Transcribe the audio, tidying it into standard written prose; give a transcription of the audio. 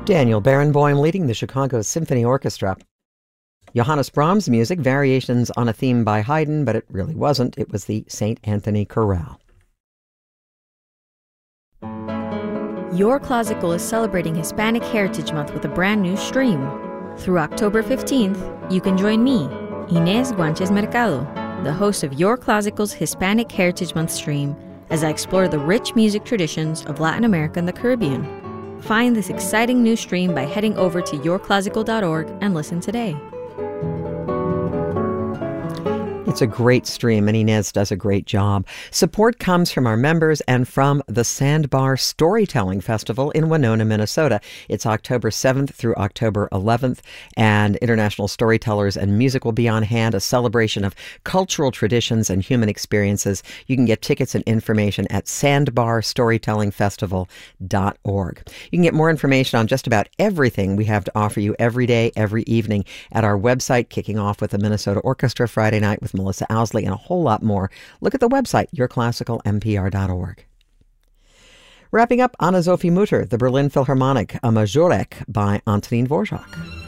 Daniel Barenboim leading the Chicago Symphony Orchestra. Johannes Brahms music, variations on a theme by Haydn, but it really wasn't. It was the St. Anthony Chorale. Your Classical is celebrating Hispanic Heritage Month with a brand new stream. Through October 15th, you can join me, Inés Guanches Mercado, the host of Your Classical's Hispanic Heritage Month stream, as I explore the rich music traditions of Latin America and the Caribbean. Find this exciting new stream by heading over to yourclassical.org and listen today. It's a great stream, and Inez does a great job. Support comes from our members and from the Sandbar Storytelling Festival in Winona, Minnesota. It's October 7th through October 11th, and international storytellers and music will be on hand, a celebration of cultural traditions and human experiences. You can get tickets and information at sandbarstorytellingfestival.org. You can get more information on just about everything we have to offer you every day, every evening at our website, kicking off with the Minnesota Orchestra Friday night with Melissa Owsley and a whole lot more. Look at the website, yourclassicalmpr.org. Wrapping up, Anna Sophie Mutter, the Berlin Philharmonic, a Majorek by Antonín Dvořák.